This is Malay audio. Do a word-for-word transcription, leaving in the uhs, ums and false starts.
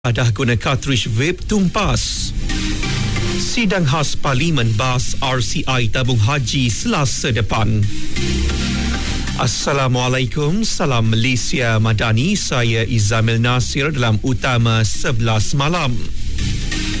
Dah guna cartridge vape tumpas. Sidang khas Parlimen bahas R C I tabung haji Selasa depan. Assalamualaikum, salam Malaysia Madani. Saya Izamil Nasir dalam Utama sebelas malam.